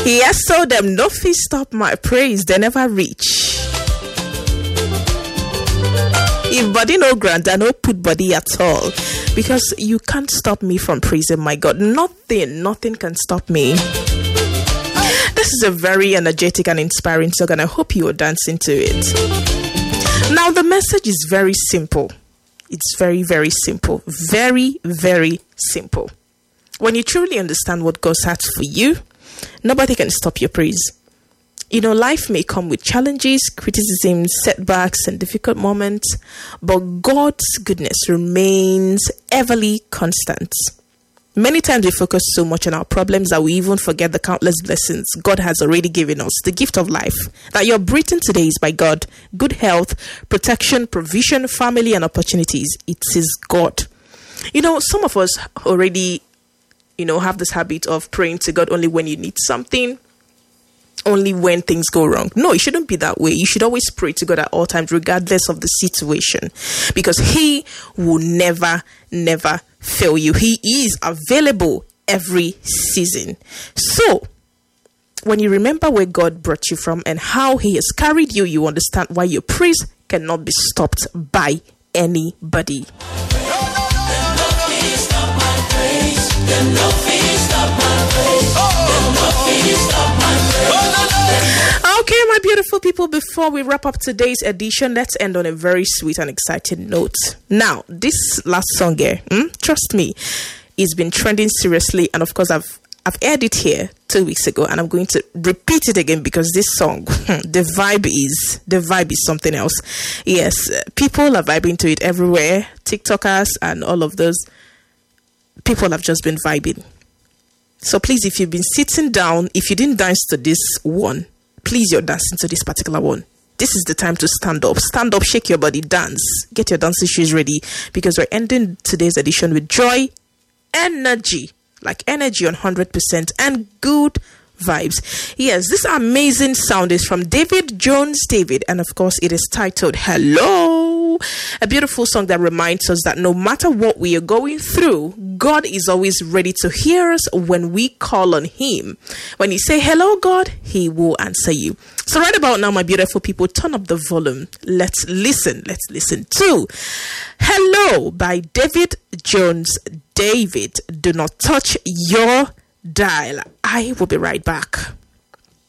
Yes, so them no fee stop my praise, they never reach. If body no grant, I no put body at all. Because you can't stop me from praising my God. Nothing can stop me. This is a very energetic and inspiring song, and I hope you are dancing to it. Now, the message is very simple. It's very, very simple. Very, very simple. When you truly understand what God has for you, nobody can stop your praise. You know, life may come with challenges, criticism, setbacks, and difficult moments, but God's goodness remains everly constant. Many times we focus so much on our problems that we even forget the countless blessings God has already given us. The gift of life that you're breathing today is by God. Good health, protection, provision, family, and opportunities. It is God. You know, some of us already, have this habit of praying to God only when you need something, only when things go wrong. No, it shouldn't be that way. You should always pray to God at all times, regardless of the situation, because He will never fail you. He is available every season. So, when you remember where God brought you from and how He has carried you, you understand why your praise cannot be stopped by anybody. Okay, my beautiful people, before we wrap up today's edition, let's end on a very sweet and exciting note. Now, this last song here, trust me, it's been trending seriously, and of course I've aired it here 2 weeks ago, and I'm going to repeat it again because this song, the vibe is something else. Yes, people are vibing to it everywhere. TikTokers and all of those people have just been vibing. So please, if you've been sitting down, if you didn't dance to this one, please, you're dancing to this particular one. This is the time to stand up. Stand up, shake your body, dance. Get your dancing shoes ready, because we're ending today's edition with joy, energy, like energy on 100%, and good vibes. Yes, this amazing sound is from David Jones David, and of course it is titled Hello. A beautiful song that reminds us that no matter what we are going through, God is always ready to hear us when we call on Him. When you say hello God, He will answer you. So right about now, my beautiful people, turn up the volume. Let's listen to Hello by David Jones David. Do not touch your dial. I will be right back.